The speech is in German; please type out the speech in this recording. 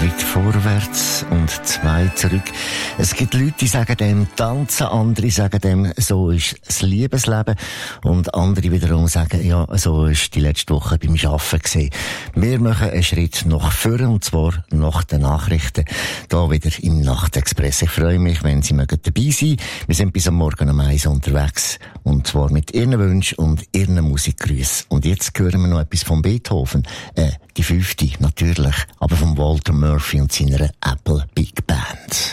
Schritt vorwärts und 2 zurück. Es gibt Leute, die sagen dem Tanzen, andere sagen dem, so ist das Liebesleben. Und andere wiederum sagen, ja, so ist die letzte Woche beim Arbeiten gewesen. Wir machen einen Schritt nach vorne, und zwar nach den Nachrichten. Da wieder im Nachtexpress. Ich freue mich, wenn Sie mögen dabei sein. Wir sind bis am Morgen um 1 unterwegs. Und zwar mit Ihren Wünschen und Ihren Musikgrüßen. Und jetzt hören wir noch etwas von Beethoven. Die 5. natürlich, aber von Walter Murphy und seiner Apple Big Band.